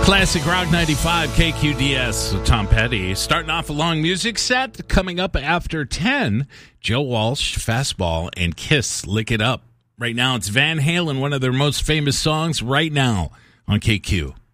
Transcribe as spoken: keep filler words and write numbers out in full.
Classic Rock ninety-five K Q D S with Tom Petty. Starting off a long music set. Coming up after ten, Joe Walsh, Fastball, and Kiss, Lick It Up. Right now, it's Van Halen, one of their most famous songs right now on K Q.